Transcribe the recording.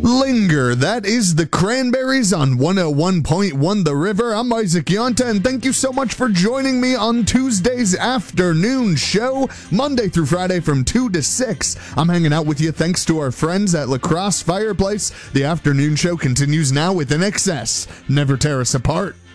Linger. That is the Cranberries on 101.1 The River. I'm Isaac Yonta, and thank you so much for joining me on Tuesday's afternoon show, Monday through Friday from 2 to 6. I'm hanging out with you thanks to our friends at La Crosse Fireplace. The afternoon show continues now with In Excess. Never tear us apart.